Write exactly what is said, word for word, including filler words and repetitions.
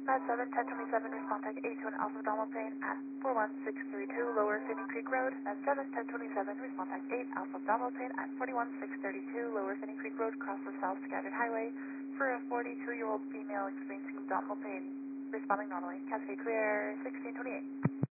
Med seven, ten twenty-seven, respond tech eight to an alpha abdominal pain at four one six three two Lower Finney Creek Road. Med seven, ten twenty-seven, respond tech eight, alpha abdominal pain at forty-one six thirty-two Lower Finney Creek Road, across the South Scattered Highway for a forty-two-year-old female experiencing abdominal pain, responding normally. Cascade clear, sixteen twenty-eight.